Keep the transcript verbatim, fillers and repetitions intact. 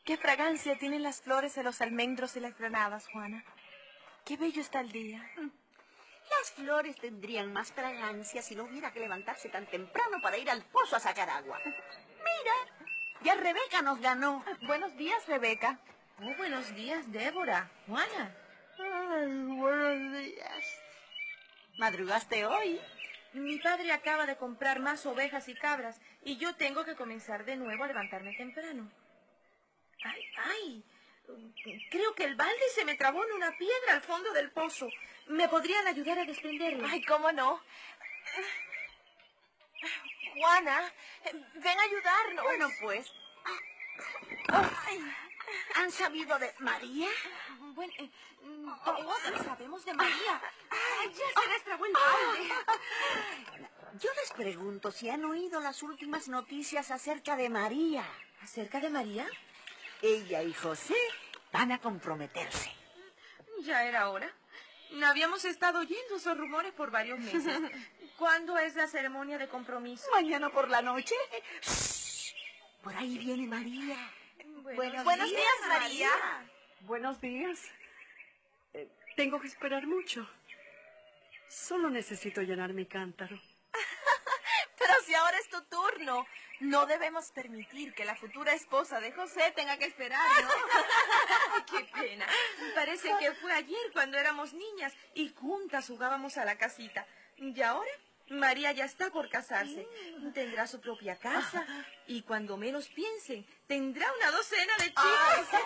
Qué fragancia tienen las flores de los almendros y las granadas, Juana. Qué bello está el día. Las flores tendrían más fragancia si no hubiera que levantarse tan temprano para ir al pozo a sacar agua. Mira, ya Rebeca nos ganó. Buenos días, Rebeca. Oh, buenos días, Débora. Juana. Ay, buenos días. ¿Madrugaste hoy? Mi padre acaba de comprar más ovejas y cabras y yo tengo que comenzar de nuevo a levantarme temprano. ¡Ay, ay! Creo que el balde se me trabó en una piedra al fondo del pozo. ¿Me podrían ayudar a desprenderlo? Ay, ¿cómo no? Juana, ven a ayudarnos. Bueno, pues. Ay, ¿han sabido de María? Bueno, eh, todos sabemos de María. ¡Ay, ya se les trabó el balde! Yo les pregunto si han oído las últimas noticias acerca de María. ¿Acerca de María? Ella y José van a comprometerse. Ya era hora. Habíamos estado oyendo esos rumores por varios meses. ¿Cuándo es la ceremonia de compromiso? Mañana por la noche. Shh, por ahí viene María. Buenos, Buenos, Buenos días, días, María. María. Buenos días. Eh, tengo que esperar mucho. Solo necesito llenar mi cántaro. Pero si ahora es tu turno, no debemos permitir que la futura esposa de José tenga que esperar, ¿no? ¡Qué pena! Parece que fue ayer cuando éramos niñas y juntas jugábamos a la casita. Y ahora María ya está por casarse. Tendrá su propia casa y cuando menos piensen, tendrá una docena de chicos.